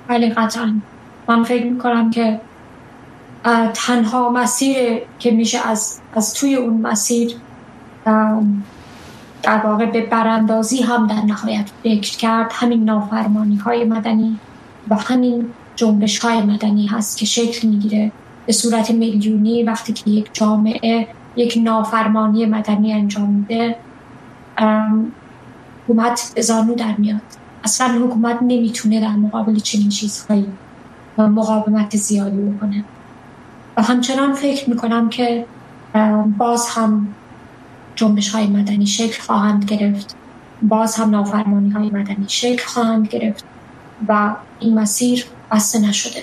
بله قطعا. من فکر میکنم که تنها مسیر که میشه از توی اون مسیر در واقع به براندازی هم در نهایت فکر کرد، همین نافرمانی های مدنی و همین جنبش های مدنی هست که شکل میگیره به صورت میلیونی. وقتی که یک جامعه یک نافرمانی مدنی انجام میده، حکومت به زانو در میاد. اصلا حکومت نمیتونه در مقابل چنین چیزهایی مقاومت زیادی بکنه. و همچنان فکر میکنم که باز هم جنبش های مدنی شکل خواهند گرفت، باز هم نافرمانی های مدنی شکل خواهند گرفت و این مسیر بسته نشده.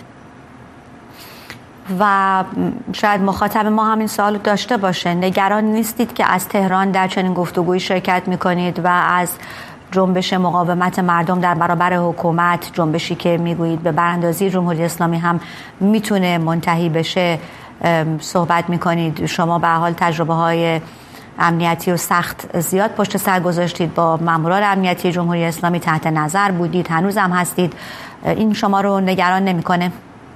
و شاید مخاطب ما همین سوال داشته باشه، نگران نیستید که از تهران در چنین گفتگویی شرکت میکنید و از جنبش مقاومت مردم در برابر حکومت، جنبشی که میگویید به براندازی جمهوری اسلامی هم میتونه منتهی بشه، صحبت میکنید؟ شما به حال تجربه های امنیتی و سخت زیاد پشت سر گذاشتید، با ماموران امنیتی جمهوری اسلامی تحت نظر بودید، هنوز هم هستید. این شما رو نگران نمیکنه؟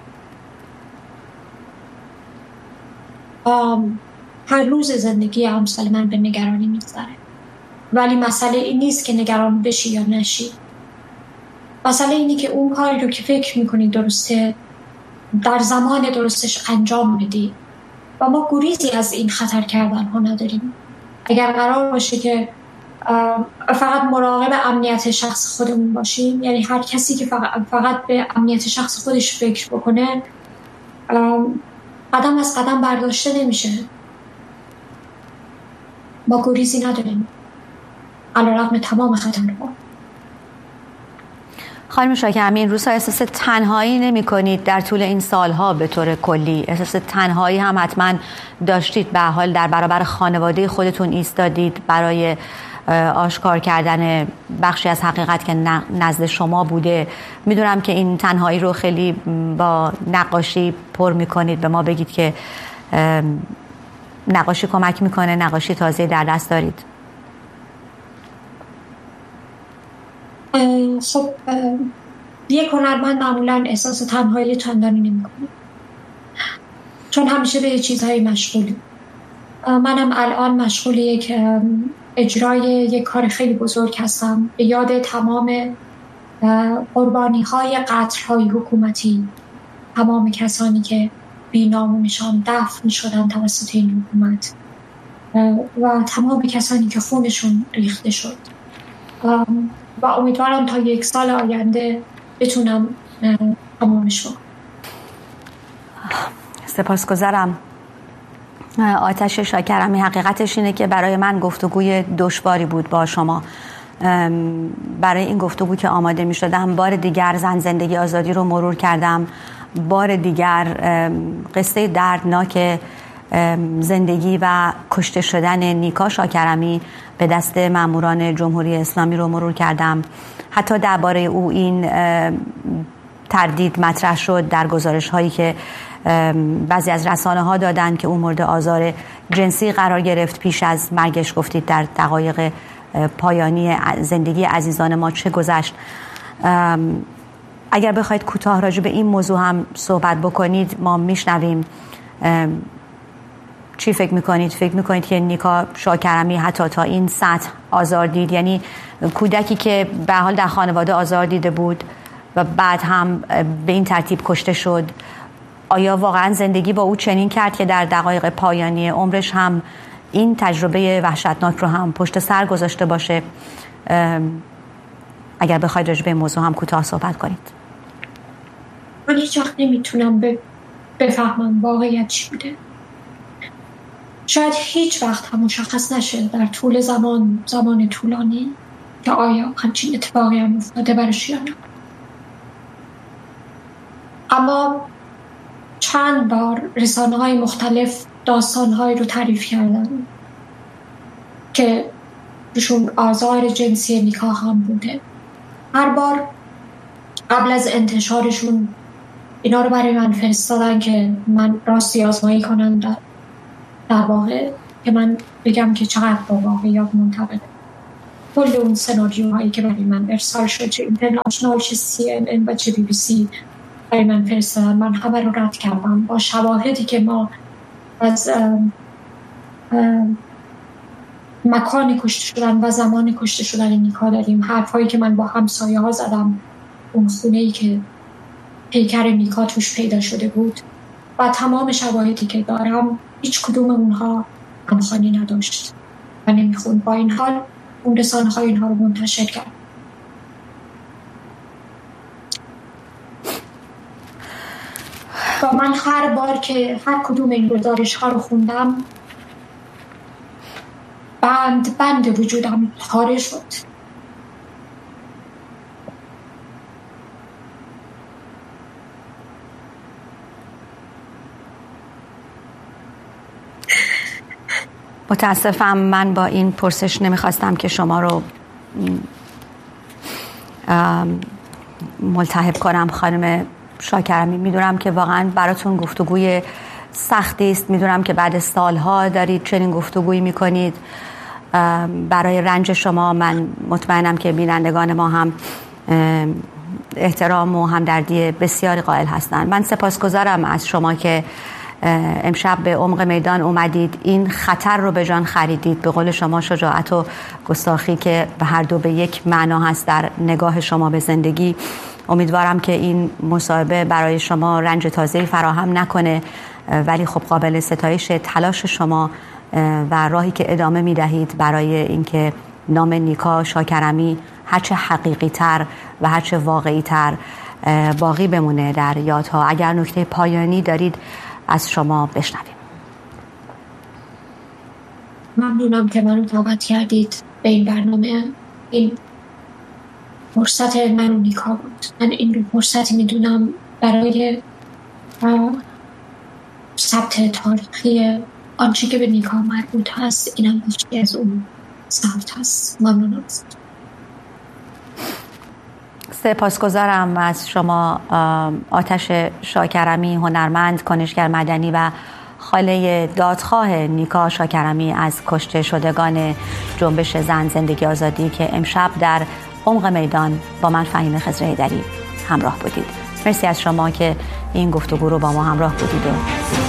هر روز زندگی امثال من به نگرانی میگذره، ولی مسئله این نیست که نگران بشی یا نشی. مسئله اینی که اون کاری رو که فکر میکنی درسته در زمان درستش انجام بدی و ما گریزی از این خطر کردن ها نداریم. اگر قرار باشه که فقط مراقب امنیت شخص خودمون باشیم، یعنی هر کسی که فقط به امنیت شخص خودش فکر بکنه، قدم از قدم برداشته نمیشه. ما گریزی نداریم علیرغم تمام خطرها. خانم شاکرمی، این روزها احساس تنهایی نمی کنید؟ در طول این سالها به طور کلی احساس تنهایی هم حتما داشتید. به حال در برابر خانواده خودتون ایستادید برای آشکار کردن بخشی از حقیقت که نزد شما بوده. میدونم که این تنهایی رو خیلی با نقاشی پر می کنید. به ما بگید که نقاشی کمک میکنه؟ نقاشی تازه در دست دارید؟ خب یک هنرمند معمولا احساس تنهایی چندانی نمی‌کنه، چون همیشه به چیزهایی مشغولی. منم الان مشغول اجرای یک کار خیلی بزرگ هستم به یاد تمام قربانی‌های قتل‌های حکومتی، تمام کسانی که بی‌نام دفن شدن توسط این حکومت و تمام کسانی که خونشون ریخته شد. و امیدوارم تا 1 سال آینده بتونم تمامش کنم. سپاسگزارم آتش شاکرمی. حقیقتش اینه که برای من گفتگوی دشواری بود با شما. برای این گفتگو که آماده می شدم بار دیگر زن زندگی آزادی رو مرور کردم، بار دیگر قصه دردناک زندگی و کشته شدن نیکا شاکرمی به دست ماموران جمهوری اسلامی رو مرور کردم. حتی درباره او این تردید مطرح شد در گزارش هایی که بعضی از رسانه ها دادن که او مورد آزار جنسی قرار گرفت پیش از مرگش. گفتید در دقایق پایانی زندگی عزیزان ما چه گذشت. اگر بخواید کوتاه راجع به این موضوع هم صحبت بکنید ما میشنویم. چی فکر میکنید؟ فکر میکنید که نیکا شاکرمی حتی تا این سطح آزار دید؟ یعنی کودکی که به حال در خانواده آزار دیده بود و بعد هم به این ترتیب کشته شد، آیا واقعا زندگی با او چنین کرد که در دقایق پایانی عمرش هم این تجربه وحشتناک رو هم پشت سر گذاشته باشه؟ اگر بخواید راجع به این موضوع هم کوتاه صحبت کنید. من هیچ وقت نمیتونم بفهمم واقعیت چی بوده. شاید هیچ وقت هم مشخص نشه در طول زمان طولانی که آیا همچین اتفاقی هم افتاده برش یا نه. اما چند بار رسانه‌های مختلف داستان‌هایی رو تعریف کردن که روشون آزار جنسی نیکا هم بوده. هر بار قبل از انتشارشون اینا رو برای من فرستادن که من راستی آزمایی کنم در واقع که من بگم که چقدر با واقعیات منطبقه. کل اون سناریوهایی که برای من ارسال شد، چه اینترنشنال، چه CNN و چه BBC برای من فرستادن، من همه رو رد کردم با شواهدی که ما از مکان کشته شدن و زمان کشته شدن نیکا داریم. حرفایی که من با همسایه ها زدم، اون خونه‌ای که پیکر نیکا توش پیدا شده بود و تمام شواهدی که دارم، هیچ کدوم اونها همخوانی نداشت و نمیخوند. با این حال اون رسانه‌ها اینها رو منتشر کرد. و من هر بار که هر کدوم این گزارش‌ها رو خوندم، بند وجودم پاره شد. متاسفم، من با این پرسش نمیخواستم که شما رو ملتهب کنم خانم شاکرمی. میدونم که واقعا براتون گفتگوی سختی است، میدونم که بعد سالها دارید چنین گفتگویی میکنید. برای رنج شما من مطمئنم که بینندگان ما هم احترام و همدردی بسیاری قائل هستند. من سپاسگزارم از شما که امشب به عمق میدان اومدید، این خطر رو به جان خریدید. به قول شما شجاعت و گستاخی که به هر دو به یک معنا هست در نگاه شما به زندگی. امیدوارم که این مصاحبه برای شما رنج تازه‌ای فراهم نکنه، ولی خب قابل ستایش تلاش شما و راهی که ادامه میدهید برای اینکه نام نیکا شاکرمی هرچه حقیقی تر و هرچه واقعی تر باقی بمونه در یادها. اگر نکته پایانی دارید از شما بشنویم. ممنونم که منو دعوت کردید به این برنامه. این فرصت من و نیکا بود. من این رو فرصتی میدونم برای ثبت تاریخی آنچه که به نیکا مربوط هست. اینم بخشی از اون ثبت هست. ممنونم. سپاسگزارم از شما آتش شاکرمی، هنرمند، کنشگر مدنی و خاله دادخواه نیکا شاکرمی از کشته شدگان جنبش زن زندگی آزادی که امشب در عمق میدان با من فهیم خضرحیدری همراه بودید. مرسی از شما که این گفتگو رو با ما همراه بودید.